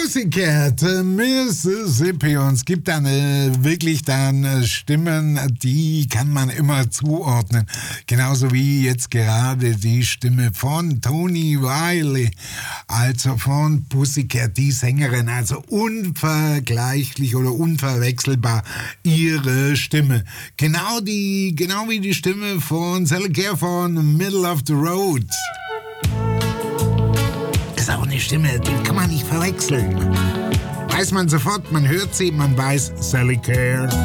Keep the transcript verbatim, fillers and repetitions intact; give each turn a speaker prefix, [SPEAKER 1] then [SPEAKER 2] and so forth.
[SPEAKER 1] Pussycat, Mississippi. Und es gibt dann äh, wirklich dann äh, Stimmen, die kann man immer zuordnen. Genauso wie jetzt gerade die Stimme von Toni Riley, also von Pussycat, die Sängerin. Also unvergleichlich oder unverwechselbar ihre Stimme. Genau, die, genau wie die Stimme von Sally Care von Middle of the Road. Ist auch eine Stimme, die kann man nicht verwechseln. Weiß man sofort, man hört sie, man weiß Sally Care.